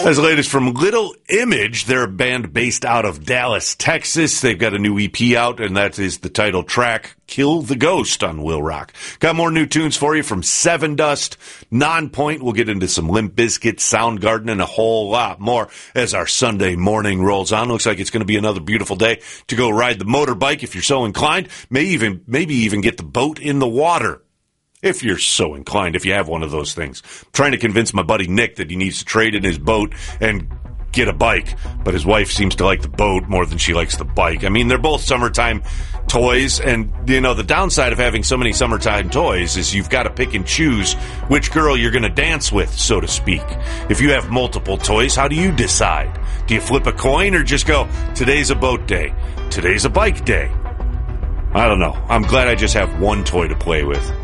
As latest from Little Image, they're a band based out of Dallas, Texas. They've got a new EP out, and that is the title track, Kill the Ghost, on Will Rock. Got more new tunes for you from Seven Dust, Nonpoint. We'll get into some Limp Bizkit, Soundgarden, and a whole lot more as our Sunday morning rolls on. Looks like it's going to be another beautiful day to go ride the motorbike if you're so inclined. Maybe even get the boat in the water. If you're so inclined, if you have one of those things. I'm trying to convince my buddy Nick that he needs to trade in his boat and get a bike, but his wife seems to like the boat more than she likes the bike. I mean, they're both summertime toys, and, you know, the downside of having so many summertime toys is you've got to pick and choose which girl you're going to dance with, so to speak. If you have multiple toys, how do you decide? Do you flip a coin or just go, today's a boat day, today's a bike day? I don't know. I'm glad I just have one toy to play with.